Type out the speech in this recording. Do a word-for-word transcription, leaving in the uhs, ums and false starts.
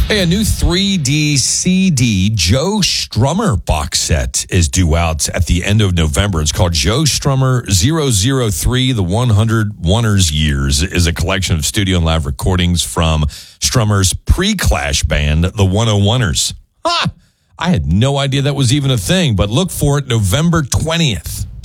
Hey, a new three D C D Joe Strummer box set is due out at the end of November. It's called Joe Strummer zero zero three, The one hundred Oneers Years. Is a collection of studio and live recordings from Strummer's pre-Clash band, The one oh oneers. Ha! I had no idea that was even a thing, but look for it November twentieth.